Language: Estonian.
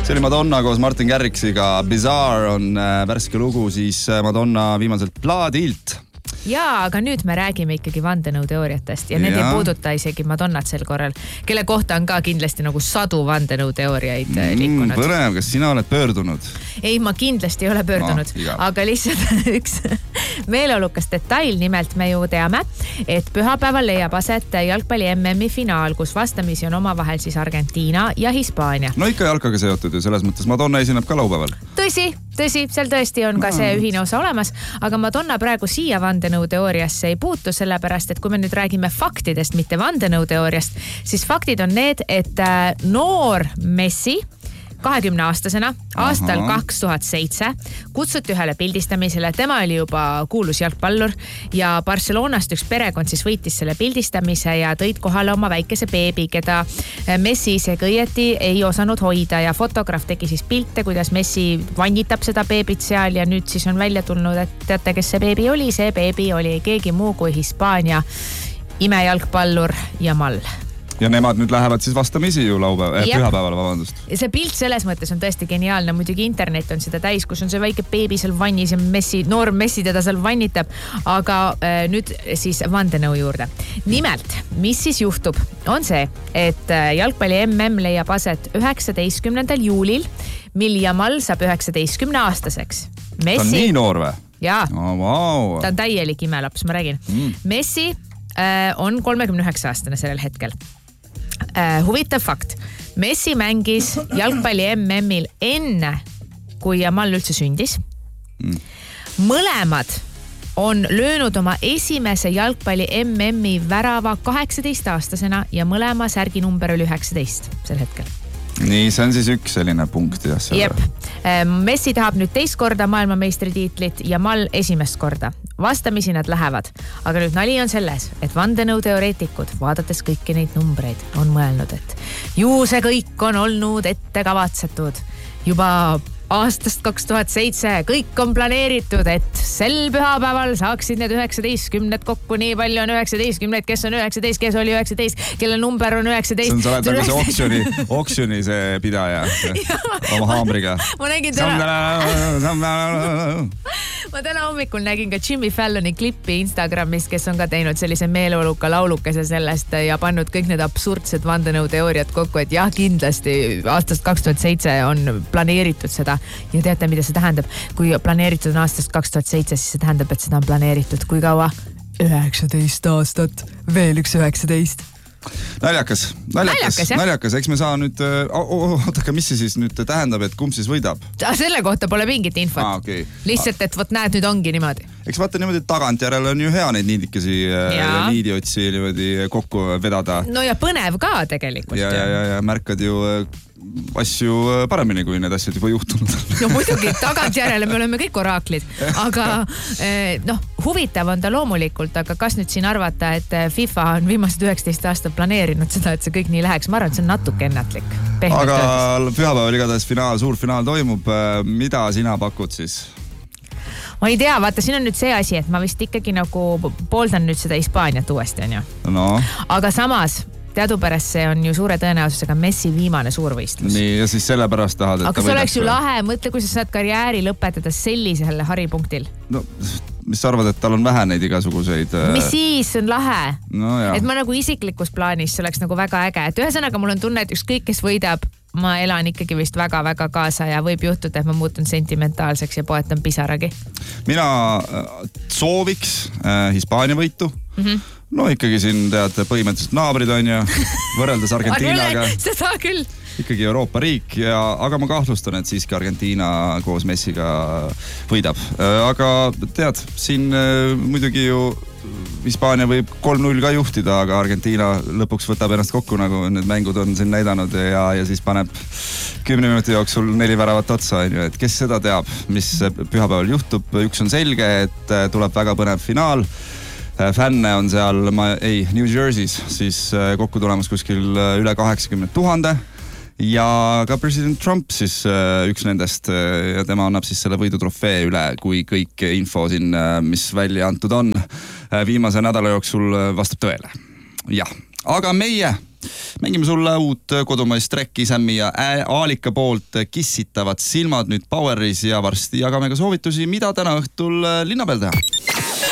See oli Madonna koos Martin Garrixiga. Bizarre on värske lugu siis Madonna viimaselt plaadilt. Jaa, aga nüüd me räägime ikkagi vandenõuteooriatest ja need ei puuduta isegi Madonnat sel korral, kelle kohta on ka kindlasti nagu sadu vandenõuteooriaid liikunud. Põnev, kas sina oled pöördunud? Ei, ma kindlasti ei ole pöördunud, aga lihtsalt üks meeleolukas detail. Nimelt me ju teame, et pühapäeval leiab aset jalgpalli MM-i finaal, kus vastamisi on omavahel siis Argentiina ja Hispaania. No ikka jalkaga seotud ju, selles mõttes Madonna esineb ka laupäeval. Tõsi, seal tõesti on ka see ühine osa olemas, aga Madonna praegu siia vandenõuteooriasse ei puutu, sellepärast, et kui me nüüd räägime faktidest, mitte vandenõuteooriast, siis faktid on need, et noor Messi 20-aastasena aastal 2007 kutsuti ühele pildistamisele. Tema oli juba kuulus jalgpallur ja Barcelonast üks perekond siis võitis selle pildistamise ja tõid kohale oma väikese beebi, keda Messi ise õieti ei osanud hoida ja fotograaf tegi siis pilte, kuidas Messi vannitab seda beebit seal ja nüüd siis on välja tulnud, et teate, kes see beebi oli? See beebi oli keegi muu kui Hispaania imejalgpallur Yamal. Ja nemad nüüd lähevad siis vastamisi ju pühapäeval, vabandust. See pilt selles mõttes on tõesti geniaalne. Muidugi internet on seda täis, kus on see väike beebi seal vannis ja noor Messi teda seal vannitab. Aga nüüd siis vandenõu juurde. Nimelt, mis siis juhtub, on see, et jalgpalli MM leiab aset 19. juulil, mil Yamal saab 19-aastaseks. Ta on nii noor või? Jaa, wow. Ta on täielik imelaps, ma räägin. Messi on 39-aastane sellel hetkel. Huvitav fakt. Messi mängis jalgpalli MM-il enne, kui Yamal üldse sündis. Mõlemad on löönud oma esimese jalgpalli MM-i värava 18-aastasena ja mõlema särginumber oli 19 sel hetkel. Nii, see on siis üks selline punkt. Jep. Messi tahab nüüd teist korda maailmameistritiitlit ja Yamal esimest korda. Vastamisi nad lähevad. Aga nüüd nali on selles, et vandenõuteoreetikud, vaadates kõiki neid numbreid, on mõelnud, et ju see kõik on olnud ette kavatsetud. Juba aastast 2007 kõik on planeeritud, et sel pühapäeval saaksid need 19 kokku, nii palju on 19, kes on 19, kes oli 19, kelle number on 19. Sa oled nagu see oksjoni see pidaja oma haamriga. Ma täna hommikul nägin ka Jimmy Falloni klippi Instagramis, kes on ka teinud sellise meeleoluka laulukese sellest ja pannud kõik need absurdsed vandenõuteooriad kokku, et jah, kindlasti aastast 2007 on planeeritud seda. Ja teate, mida see tähendab? Kui planeeritud on aastast 2007, siis see tähendab, et seda on planeeritud. Kui kaua? 19 aastat. Veel üks 19. Naljakas. Eks me saa nüüd... Ootaka, mis see siis nüüd tähendab, et kumb siis võidab? Selle kohta pole mingit infot. Okay. Lihtsalt, et võt näed, nüüd ongi niimoodi. Eks vaata niimoodi, et tagantjärele on ju hea neid niidikesi niidiotsi niimoodi kokku vedada. No ja põnev ka tegelikult. Ja märkad ju asju paremini, kui need asjad juba juhtunud. No muidugi, tagantjärele me oleme kõik oraaklid. Aga huvitav on ta loomulikult, aga kas nüüd siin arvata, et FIFA on viimased 19 aastat planeerinud seda, et see kõik nii läheks? Ma arvan, et see on natuke ennatlik. Aga pühapäeval igatahes suur finaal toimub. Mida sina pakud siis? Ma ei tea, vaata, siin on nüüd see asi, et ma vist ikkagi nagu pooldan nüüd seda Hispaaniat uuesti, on ju. No. Aga samas teadupärast see on ju suure tõenäosusega Messi viimane suurvõistlus. Nii, ja siis sellepärast tahad, et aga see oleks ju lahe, mõtle, kui sa saad karjääri lõpetada sellisele haripunktil. No, mis sa arvad, et tal on vähe neid igasuguseid... Mis siis on lahe? No, et ma nagu isiklikus plaanis see oleks nagu väga äge. Et ühesõnaga mul on tunne, et ükskõik, kes võidab, ma elan ikkagi vist väga-väga kaasa ja võib juhtuda, et ma muutun sentimentaalseks ja poetan pisaragi. Mina sooviks Hispaania võitu. No ikkagi siin tead põhimõtteliselt naabrid on ju, võrreldes Argentiinaga. Seda küll. Ikkagi Euroopa riik, aga ma kahtlustan, et siiski Argentiina koos Messiga võidab. Aga tead, siin muidugi ju Hispaania võib 3-0 ka juhtida, aga Argentiina lõpuks võtab ennast kokku, nagu need mängud on siin näidanud ja siis paneb 10 minuti jooksul 4 väravat otsa. Et kes seda teab, mis pühapäeval juhtub? Üks on selge, et tuleb väga põnev finaal. Fänne on seal, New Jersey's, siis kokku tulemas kuskil üle 80,000 ja ka president Trump siis üks nendest ja tema annab siis selle võidutrofee üle, kui kõik info siin, mis välja antud on, viimase nädala jooksul vastab tõele. Jah, aga meie Mängime sulle uut kodumaist trekki Sammi ja Aalika poolt Kissitavad silmad nüüd Poweris ja varsti jagame ka soovitusi, mida täna õhtul linna peal teha.